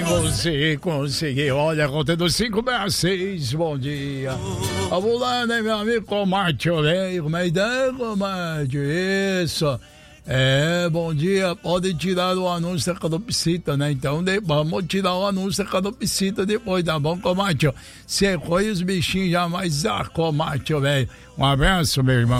você conseguiu. Olha, contando 566, bom dia. Vamos lá, né, meu amigo Comátio, né? Como é ideia, Comátio? Isso. Bom dia. Pode tirar o anúncio da calopsita, né? Então, vamos tirar o anúncio da calopsita depois, tá bom, Comátio? Secou os bichinhos já, mas Comátio, velho. Um abraço, meu irmão.